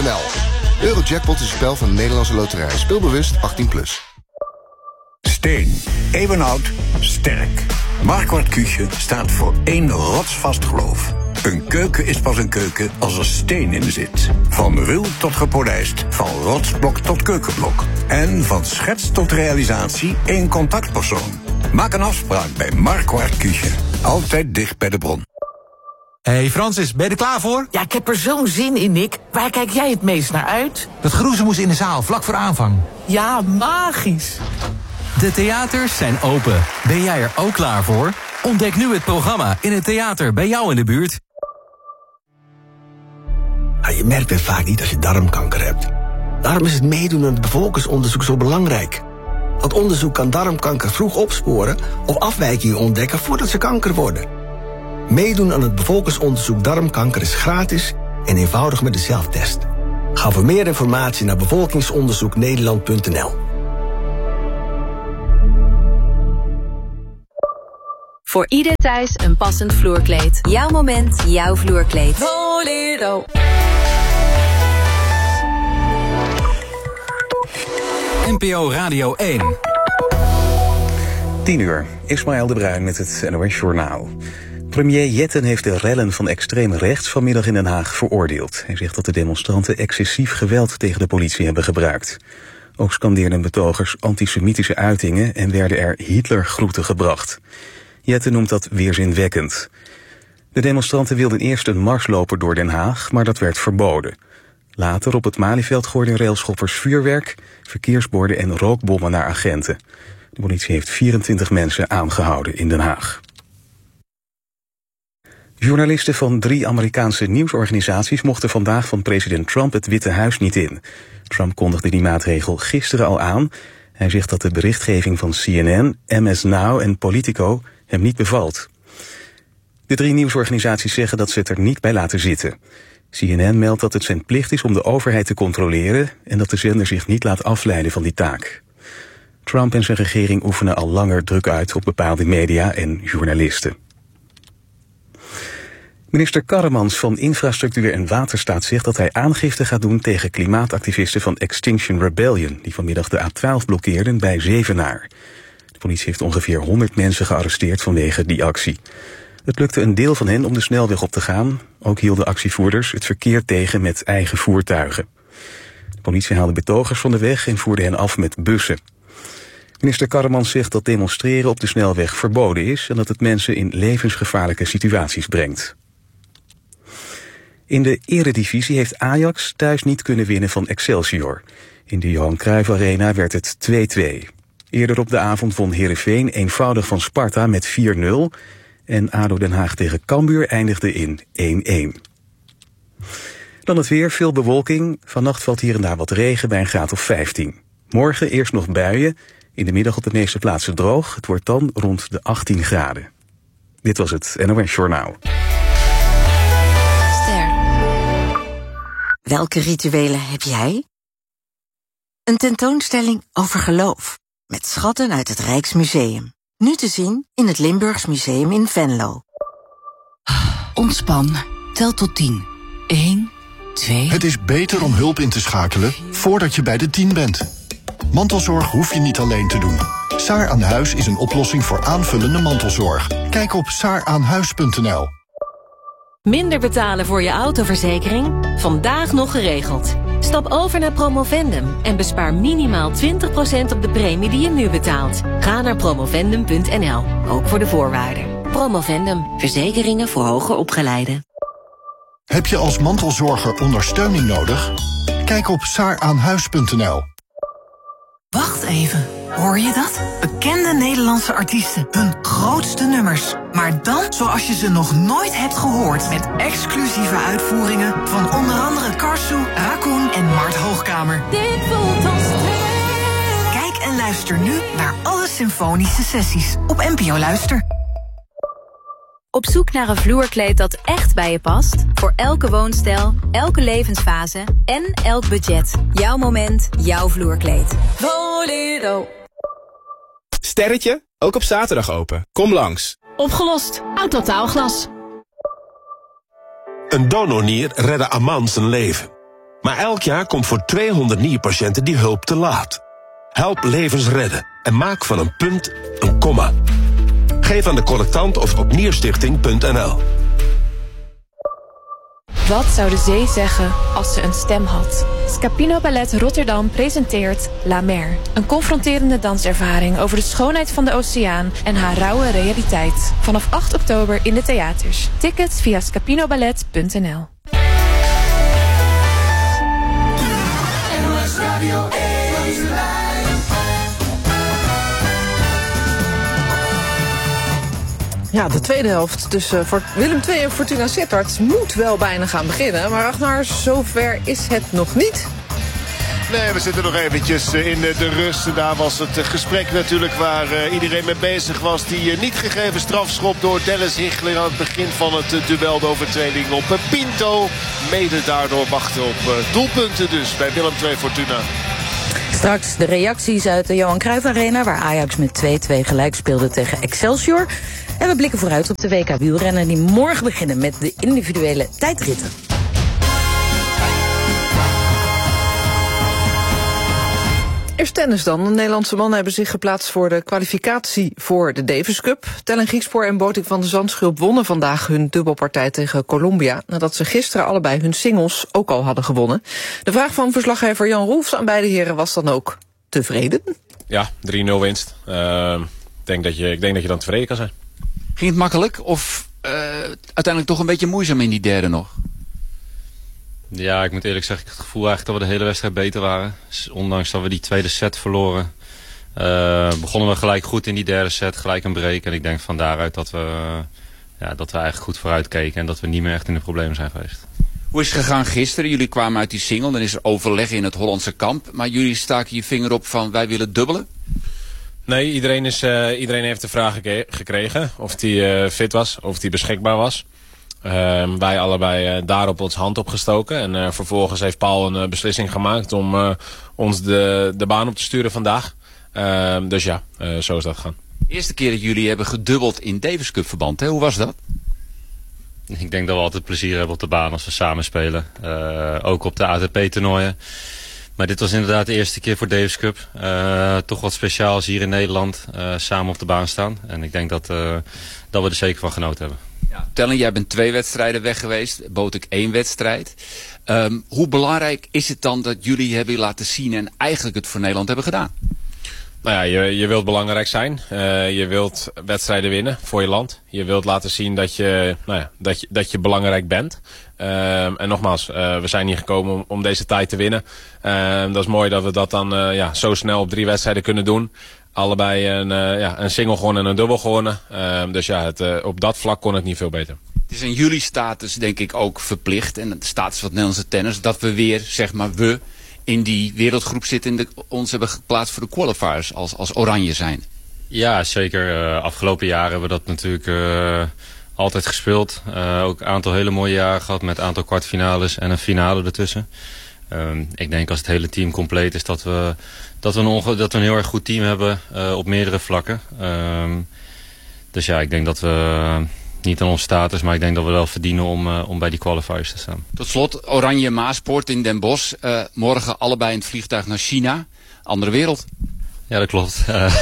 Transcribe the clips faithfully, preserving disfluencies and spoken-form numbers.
Eurojackpot is een spel van de Nederlandse Loterij. Speelbewust achttien plus. Steen, eeuwenoud, sterk. Marquardt Küche staat voor één rotsvast geloof. Een keuken is pas een keuken als er steen in zit. Van ruw tot gepolijst, van rotsblok tot keukenblok. En van schets tot realisatie één contactpersoon. Maak een afspraak bij Marquardt Küche. Altijd dicht bij de bron. Hey Francis, ben je er klaar voor? Ja, ik heb er zo'n zin in, Nick. Waar kijk jij het meest naar uit? Dat geroezemoes in de zaal, vlak voor aanvang. Ja, magisch. De theaters zijn open. Ben jij er ook klaar voor? Ontdek nu het programma in het theater bij jou in de buurt. Ja, je merkt het vaak niet als je darmkanker hebt. Daarom is het meedoen aan het bevolkingsonderzoek zo belangrijk. Dat onderzoek kan darmkanker vroeg opsporen of afwijkingen ontdekken voordat ze kanker worden. Meedoen aan het bevolkingsonderzoek darmkanker is gratis en eenvoudig met de zelftest. Ga voor meer informatie naar bevolkingsonderzoek nederland punt n l. Voor ieder thuis een passend vloerkleed. Jouw moment, jouw vloerkleed. Bolero. N P O Radio één. tien uur. Ismaël de Bruin met het N O S Journaal. Premier Jetten heeft de rellen van extreem rechts vanmiddag in Den Haag veroordeeld. Hij zegt dat de demonstranten excessief geweld tegen de politie hebben gebruikt. Ook scandeerden betogers antisemitische uitingen en werden er Hitlergroeten gebracht. Jetten noemt dat weerzinwekkend. De demonstranten wilden eerst een marsloper door Den Haag, maar dat werd verboden. Later op het Malieveld gooiden railschoppers vuurwerk, verkeersborden en rookbommen naar agenten. De politie heeft vierentwintig mensen aangehouden in Den Haag. Journalisten van drie Amerikaanse nieuwsorganisaties mochten vandaag van president Trump het Witte Huis niet in. Trump kondigde die maatregel gisteren al aan. Hij zegt dat de berichtgeving van C N N, M S Now en Politico hem niet bevalt. De drie nieuwsorganisaties zeggen dat ze het er niet bij laten zitten. C N N meldt dat het zijn plicht is om de overheid te controleren en dat de zender zich niet laat afleiden van die taak. Trump en zijn regering oefenen al langer druk uit op bepaalde media en journalisten. Minister Karremans van Infrastructuur en Waterstaat zegt dat hij aangifte gaat doen tegen klimaatactivisten van Extinction Rebellion, die vanmiddag de A twaalf blokkeerden bij Zevenaar. De politie heeft ongeveer honderd mensen gearresteerd vanwege die actie. Het lukte een deel van hen om de snelweg op te gaan. Ook hielden actievoerders het verkeer tegen met eigen voertuigen. De politie haalde betogers van de weg en voerde hen af met bussen. Minister Karremans zegt dat demonstreren op de snelweg verboden is en dat het mensen in levensgevaarlijke situaties brengt. In de eredivisie heeft Ajax thuis niet kunnen winnen van Excelsior. In de Johan Cruijff Arena werd het twee-twee. Eerder op de avond won Heerenveen eenvoudig van Sparta met vier nul... en A D O Den Haag tegen Cambuur eindigde in één-één. Dan het weer, veel bewolking. Vannacht valt hier en daar wat regen bij een graad of vijftien. Morgen eerst nog buien, in de middag op de meeste plaatsen droog. Het wordt dan rond de achttien graden. Dit was het N O S Journaal. Welke rituelen heb jij? Een tentoonstelling over geloof, met schatten uit het Rijksmuseum. Nu te zien in het Limburgs Museum in Venlo. Ontspan. Tel tot tien. Eén, twee... Het is beter om hulp in te schakelen voordat je bij de tien bent. Mantelzorg hoef je niet alleen te doen. Saar aan Huis is een oplossing voor aanvullende mantelzorg. Kijk op saar aan huis punt n l. Minder betalen voor je autoverzekering? Vandaag nog geregeld. Stap over naar Promovendum en bespaar minimaal twintig procent op de premie die je nu betaalt. Ga naar promovendum punt n l, ook voor de voorwaarden. Promovendum, verzekeringen voor hoger opgeleiden. Heb je als mantelzorger ondersteuning nodig? Kijk op saar aan huis punt n l. Wacht even, hoor je dat? Bekende Nederlandse artiesten, hun grootste nummers. Maar dan zoals je ze nog nooit hebt gehoord. Met exclusieve uitvoeringen van onder andere Karsu, Raccoon en Mart Hoogkamer. Dit voelt als twee. Kijk en luister nu naar alle symfonische sessies op N P O Luister. Op zoek naar een vloerkleed dat echt bij je past? Voor elke woonstijl, elke levensfase en elk budget. Jouw moment, jouw vloerkleed. Bolero. Sterretje, ook op zaterdag open. Kom langs. Opgelost. Autotaalglas. Een donornier redde Aman zijn leven. Maar elk jaar komt voor tweehonderd nierpatiënten die hulp te laat. Help levens redden en maak van een punt een komma. Geef aan de collectant of op nierstichting punt n l. Wat zou de zee zeggen als ze een stem had? Scapino Ballet Rotterdam presenteert La Mer. Een confronterende danservaring over de schoonheid van de oceaan en haar rauwe realiteit. Vanaf acht oktober in de theaters. Tickets via scapinoballet punt n l. Ja, de tweede helft tussen Willem twee en Fortuna Sittard moet wel bijna gaan beginnen. Maar Ragnar, zover is het nog niet. Nee, we zitten nog eventjes in de rust. Daar was het gesprek natuurlijk waar iedereen mee bezig was. Die niet gegeven strafschop door Dennis Hichler aan het begin van het duel. De overtreding op Pinto. Mede daardoor wachten op doelpunten dus bij Willem twee Fortuna. Straks de reacties uit de Johan Cruijff Arena, waar Ajax met twee twee gelijk speelde tegen Excelsior. En we blikken vooruit op de W K wielrennen die morgen beginnen met de individuele tijdritten. Eerst tennis dan. De Nederlandse mannen hebben zich geplaatst voor de kwalificatie voor de Davis Cup. Tellen Griekspoor en Botik van de Zandschulp wonnen vandaag hun dubbelpartij tegen Colombia, nadat ze gisteren allebei hun singles ook al hadden gewonnen. De vraag van verslaggever Jan Roelfs aan beide heren was dan ook: tevreden? Ja, drie nul winst. Uh, ik, denk dat je, ik denk dat je dan tevreden kan zijn. Ging het makkelijk of uh, uiteindelijk toch een beetje moeizaam in die derde nog? Ja, ik moet eerlijk zeggen, ik heb het gevoel eigenlijk dat we de hele wedstrijd beter waren. Dus ondanks dat we die tweede set verloren, uh, begonnen we gelijk goed in die derde set, gelijk een break. En ik denk van daaruit dat we, uh, ja, dat we eigenlijk goed vooruit keken en dat we niet meer echt in de problemen zijn geweest. Hoe is het gegaan gisteren? Jullie kwamen uit die single, dan is er overleg in het Hollandse kamp. Maar jullie staken je vinger op van wij willen dubbelen? Nee, iedereen, is, uh, iedereen heeft de vraag gekregen of hij uh, fit was, of hij beschikbaar was. Uh, wij allebei uh, daarop ons hand opgestoken. En uh, vervolgens heeft Paul een uh, beslissing gemaakt om uh, ons de, de baan op te sturen vandaag. Uh, dus ja, uh, zo is dat gegaan. De eerste keer dat jullie hebben gedubbeld in Davis Cup verband, hè? Hoe was dat? Ik denk dat we altijd plezier hebben op de baan als we samen spelen. Uh, ook op de A T P-toernooien. Maar dit was inderdaad de eerste keer voor Davis Cup. Uh, toch wat speciaals hier in Nederland. Uh, samen op de baan staan. En ik denk dat, uh, dat we er zeker van genoten hebben. Ja. Tellen, jij bent twee wedstrijden weg geweest. Botik één wedstrijd. Um, hoe belangrijk is het dan dat jullie hebben laten zien en eigenlijk het voor Nederland hebben gedaan? Nou ja, je, je wilt belangrijk zijn. Uh, je wilt wedstrijden winnen voor je land. Je wilt laten zien dat je, nou ja, dat je, dat je belangrijk bent. Uh, en nogmaals, uh, we zijn hier gekomen om, om deze tijd te winnen. Uh, dat is mooi dat we dat dan uh, ja, zo snel op drie wedstrijden kunnen doen. Allebei een, uh, ja, een single gewonnen en een dubbel gewonnen. Uh, dus ja, het, uh, op dat vlak kon het niet veel beter. Het is in jullie status denk ik ook verplicht. En de status van het Nederlandse tennis. Dat we weer, zeg maar we, in die wereldgroep zitten. En de, ons hebben geplaatst voor de qualifiers als, als oranje zijn. Ja, zeker. Uh, afgelopen jaren hebben we dat natuurlijk uh, altijd gespeeld. Uh, ook een aantal hele mooie jaren gehad met een aantal kwartfinales en een finale ertussen. Um, ik denk als het hele team compleet is dat we, dat we, een, onge- dat we een heel erg goed team hebben uh, op meerdere vlakken. Um, dus ja, ik denk dat we uh, niet aan onze status, maar ik denk dat we wel verdienen om, uh, om bij die qualifiers te staan. Tot slot, Oranje Maasport in Den Bosch. Uh, morgen allebei in het vliegtuig naar China. Andere wereld. Ja, dat klopt. Uh,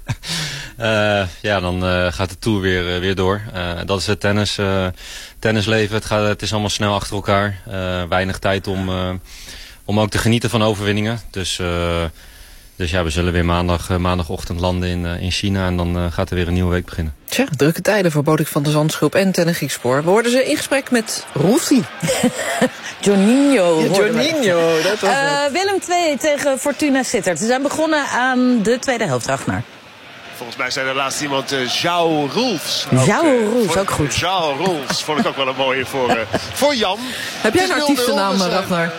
uh, ja, dan uh, gaat de tour weer, uh, weer door. Uh, dat is het tennis, uh, tennisleven. Het, gaat, het is allemaal snel achter elkaar. Uh, weinig tijd om, uh, om ook te genieten van overwinningen. Dus, uh, dus ja, we zullen weer maandag, uh, maandagochtend landen in, uh, in China. En dan uh, gaat er weer een nieuwe week beginnen. Tja, drukke tijden voor Botik van de Zandschulp en Tenne Griekspoor. We hoorden ze in gesprek met Roelfie. Joninho. Ja, Joninho, dat was uh, het. Willem twee tegen Fortuna Sittard. Ze zijn begonnen aan de tweede helft, Ragnar. Volgens mij zei er laatst iemand uh, João Roelfs. João Roelfs, ook goed. João Roelfs vond ik ook wel een mooie voor, uh, voor Jan. Heb jij een artiestennaam, dus, uh, Ragnar?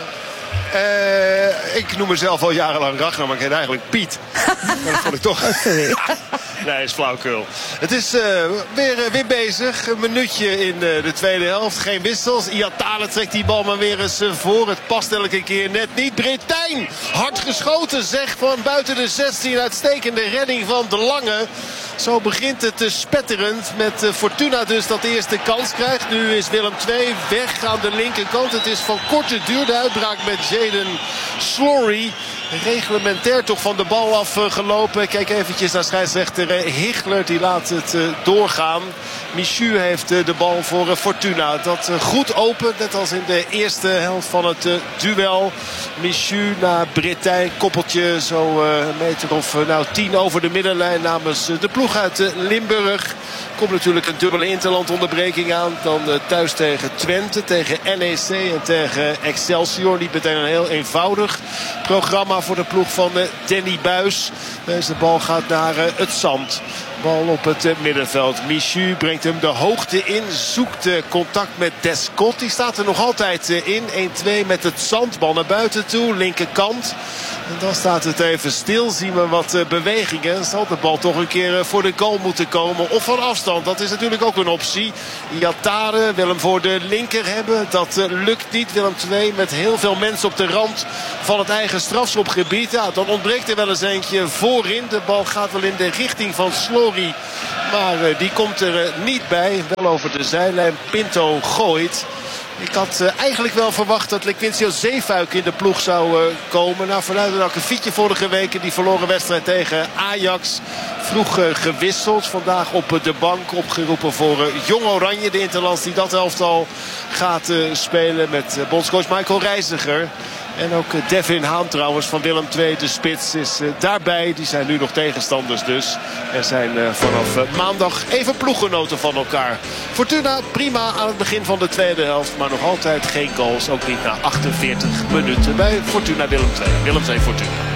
Uh, ik noem mezelf al jarenlang Ragnar, maar ik heet eigenlijk Piet. Maar dat vond ik toch... Oh, sorry. Nee, is flauwkul. Het is uh, weer, uh, weer bezig. Een minuutje in uh, de tweede helft. Geen wissels. Iatale trekt die bal maar weer eens uh, voor. Het past elke keer net niet. Bretijn, hard geschoten zeg, van buiten de zestien. Uitstekende redding van De Lange. Zo begint het uh, spetterend met uh, Fortuna dus dat de eerste kans krijgt. Nu is Willem twee weg aan de linkerkant. Het is van korte duur de uitbraak met Jaden Slory. Reglementair toch van de bal afgelopen. Kijk eventjes naar scheidsrechter Hichler. Die laat het uh, doorgaan. Michu heeft uh, de bal voor uh, Fortuna. Dat uh, goed open. Net als in de eerste helft van het uh, duel. Michu naar Bretijn. Koppeltje zo uh, een meter of uh, nou, tien over de middenlijn namens uh, de ploeg uit uh, Limburg. Komt natuurlijk een dubbele interlandonderbreking aan. Dan uh, thuis tegen Twente, tegen N E C en tegen Excelsior. Niet meteen een heel eenvoudig programma voor de ploeg van uh, Danny Buis. Deze bal gaat naar uh, het zand. Bal op het uh, middenveld. Michu brengt hem de hoogte in. Zoekt uh, contact met Descott. Die staat er nog altijd uh, in. een twee met het zand. Bal naar buiten toe. Linkerkant. En dan staat het even stil. Zien we wat uh, bewegingen. Zal de bal toch een keer uh, voor de goal moeten komen. Of van afstand. Dat is natuurlijk ook een optie. Iatare wil hem voor de linker hebben. Dat uh, lukt niet. Willem twee met heel veel mensen op de rand van het eigen strafschopgebied. Ja, dan ontbreekt er wel eens eentje voorin. De bal gaat wel in de richting van Slory. Maar uh, die komt er uh, niet bij. Wel over de zijlijn. Pinto gooit. Ik had uh, eigenlijk wel verwacht dat Lequincio Zeefuik in de ploeg zou uh, komen. Nou, vanuit een akkefietje vorige week in die verloren wedstrijd tegen Ajax. Vroeg uh, gewisseld. Vandaag op uh, de bank opgeroepen voor uh, Jong Oranje. De interlands die dat elftal gaat uh, spelen met uh, bondscoach Michael Reiziger. En ook uh, Devin Haan trouwens van Willem twee, de spits, is uh, daarbij. Die zijn nu nog tegenstanders dus. Er zijn uh, vanaf uh, maandag even ploeggenoten van elkaar. Fortuna prima aan het begin van de tweede helft. Maar nog altijd geen goals. Ook niet na achtenveertig minuten bij Fortuna Willem twee. Willem twee Fortuna.